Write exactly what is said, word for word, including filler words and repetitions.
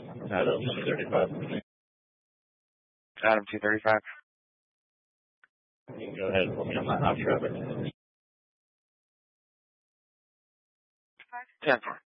Adam two thirty-five. Adam two thirty-five. You can go ahead and put me on my hot traffic. ten four.